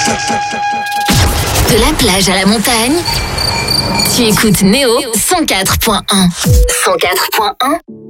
De la plage à la montagne, tu écoutes Néo 104.1. 104.1